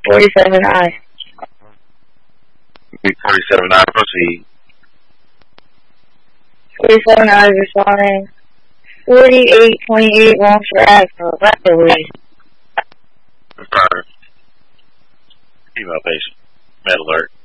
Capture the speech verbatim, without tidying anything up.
forty-seven I. B forty-seven I, proceed. forty-seven I is responding. forty-eight twenty-eight Longshore Avenue, Weatherly. Confirmed. Female patient. Med alert.